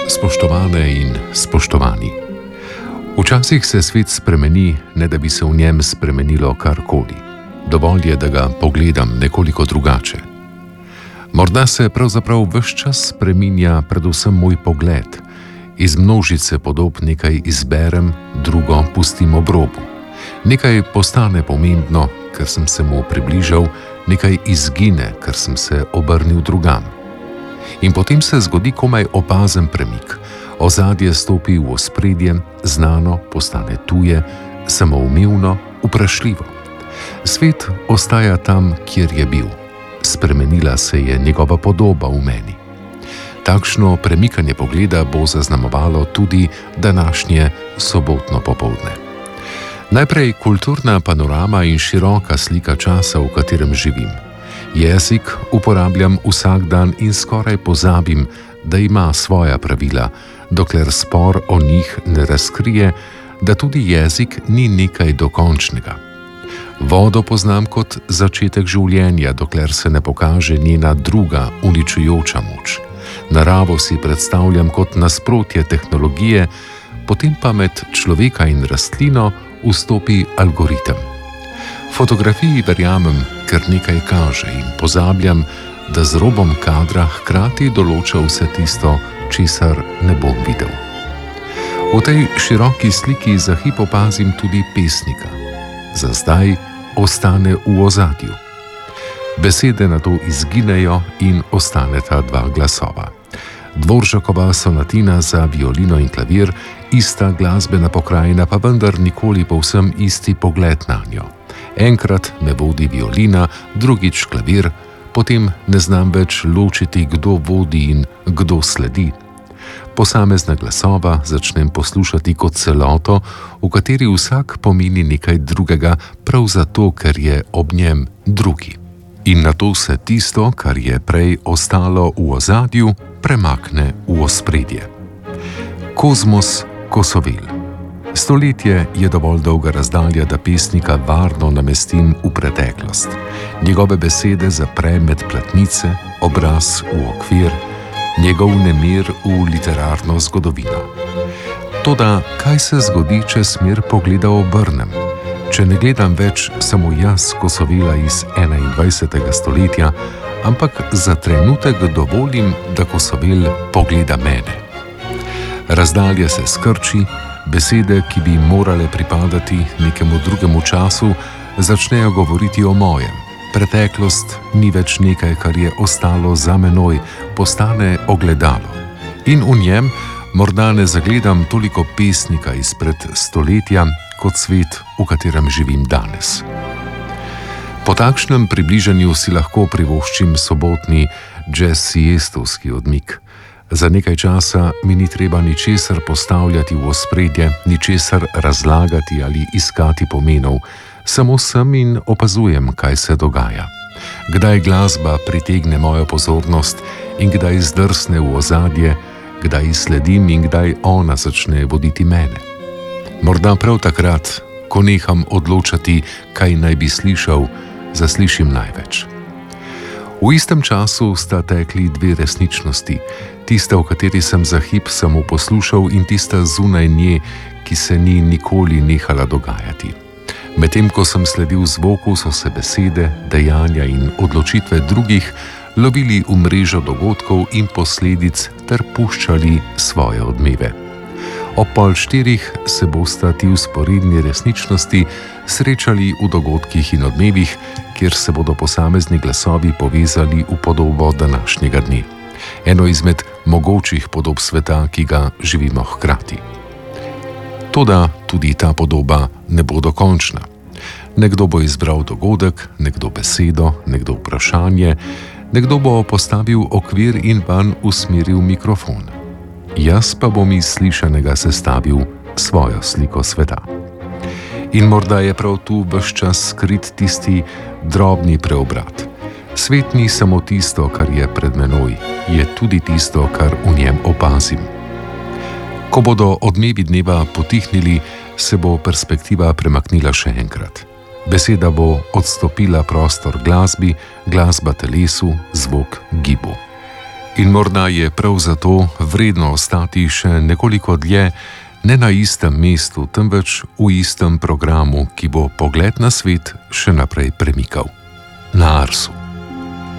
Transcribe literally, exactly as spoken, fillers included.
Spoštovane in spoštovani. Včasih se svet spremeni, ne da bi se v njem spremenilo karkoli. Dovolj je, da ga pogledam nekoliko drugače. Morda se pravzaprav ves čas spreminja predvsem moj pogled. Iz množice podob nekaj izberem, drugo pustim ob robu. Nekaj postane pomembno, ker sem se mu približal, nekaj izgine, ker sem se obrnil drugam. In potem se zgodi komaj opazen premik. Ozadje stopi v ospredje, znano postane tuje, samoumevno, vprašljivo. Svet ostaja tam, kjer je bil. Spremenila se je njegova podoba v meni. Takšno premikanje pogleda bo zaznamovalo tudi današnje sobotno popoldne. Najprej kulturna panorama in široka slika časa, v katerem živim. Jezik uporabljam vsak dan in skoraj pozabim, da ima svoja pravila, dokler spor o njih ne razkrije, da tudi jezik ni nekaj dokončnega. Vodo poznam kot začetek življenja, dokler se ne pokaže njena druga uničujoča moč. Naravo si predstavljam kot nasprotje tehnologije, potem pa med človeka in rastlino vstopi algoritem. Fotografiji verjamem, ker nekaj kaže in pozabljam, da z robom kadra hkrati določa vse tisto, česar ne bom videl. V tej široki sliki za hip opazim tudi pesnika. Za zdaj ostane v ozadju. Besede nato izginejo in ostaneta dva glasova. Dvoržakova sonatina za violino in klavir, ista glasbena pokrajina, pa vendar nikoli povsem isti pogled na njo. Enkrat me vodi violina, drugič klavir, potem ne znam več ločiti, kdo vodi in kdo sledi. Posamezna glasova začnem poslušati kot celoto, v kateri vsak pomeni nekaj drugega, prav zato, ker je ob njem drugi. In nato se tisto, kar je prej ostalo v ozadju, premakne v ospredje. Kozmos Kosovel. Stoletje je dovolj dolga razdalja, da pesnika varno namestim v preteklost. Njegove besede zapre med platnice, obraz v okvir, njegov nemir v literarno zgodovino. Toda kaj se zgodi, če smer pogleda obrnem? Če ne gledam več samo jaz Kosovela iz enaindvajsetega stoletja, ampak za trenutek dovolim, da Kosovel pogleda mene. Razdalja se skrči, besede, ki bi morale pripadati nekemu drugemu času, začnejo govoriti o mojem. Preteklost ni več nekaj, kar je ostalo za menoj, postane ogledalo. In v njem morda ne zagledam toliko pesnika izpred stoletja, kot svet, v katerem živim danes. Po takšnem približanju si lahko privoščim sobotni jazz-siestovski odmik. Za nekaj časa mi ni treba ničesar postavljati v ospredje, ničesar razlagati ali iskati pomenov, samo sem in opazujem, kaj se dogaja. Kdaj glasba pritegne mojo pozornost in kdaj zdrsne v ozadje, kdaj sledim in kdaj ona začne voditi mene. Morda prav takrat, ko neham odločati, kaj naj bi slišal, zaslišim največ. V istem času sta tekli dve resničnosti, tista, v kateri sem za hip samo poslušal, in tista zunaj nje, ki se ni nikoli nehala dogajati. Medtem ko sem sledil zvoku, so se besede, dejanja in odločitve drugih lovili v mrežo dogodkov in posledic ter puščali svoje odmeve. Ob pol štirih se bosta ti vzporedni resničnosti srečali v dogodkih in odmevih, kjer se bodo posamezni glasovi povezali v podobo današnjega dne. Eno izmed mogočih podob sveta, ki ga živimo hkrati. Toda tudi ta podoba ne bo dokončna. Nekdo bo izbral dogodek, nekdo besedo, nekdo vprašanje, nekdo bo postavil okvir in vanj usmeril mikrofon. Jaz pa bom iz slišanega sestavil svojo sliko sveta. In morda je prav tu ves čas skrit tisti drobni preobrat. Svet ni samo tisto, kar je pred menoj, je tudi tisto, kar v njem opazim. Ko bodo odmevi dneva potihnili, se bo perspektiva premaknila še enkrat. Beseda bo odstopila prostor glasbi, glasba telesu, zvok gibu. In morda je prav zato vredno ostati še nekoliko dlje, ne na istem mestu, temveč v istem programu, ki bo pogled na svet še naprej premikal. Na Arsu.